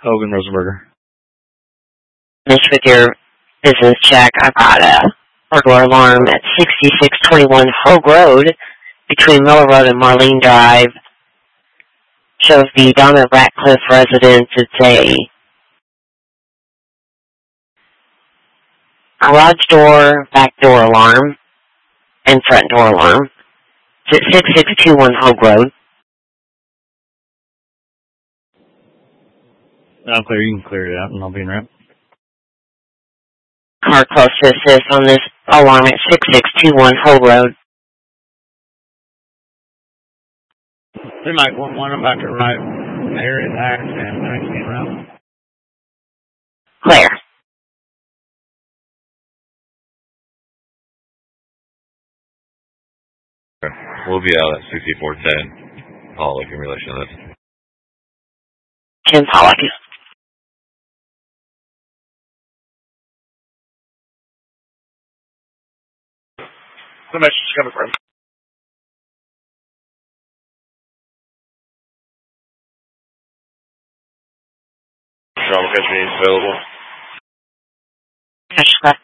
Hogan Rosenberger. Just with your business check, I got a burglar alarm at 6621 Hogue Road between Miller Road and Marlene Drive. Shows the Donna Ratcliffe residence. It's a garage door, back door alarm, and front door alarm. It's at 6621 Hogue Road. I'll clear. You can clear it out, and I'll be in route. Car close to assist on this alarm at 6621 Hogue Road. They might want one back to right area of accident. I can get around. Clear. We'll be out at 6410. Pollock in relation to that. Tim Pollock. The message is coming from. Travel catch means available. Yes,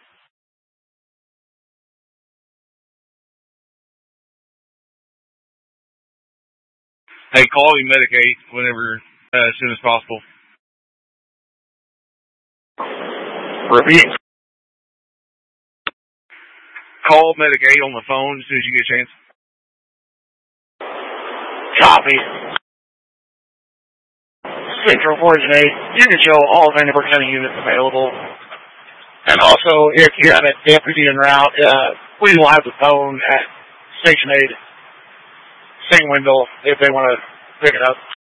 Hey, call me Medicaid whenever, as soon as possible. Repeat. Call Medicaid on the phone as soon as you get a chance. Copy. Central coordinate. You can show all Vanderbilt County units available. And also, if you have a deputy en route, we will have the phone at Station 8. Same window if they want to pick it up.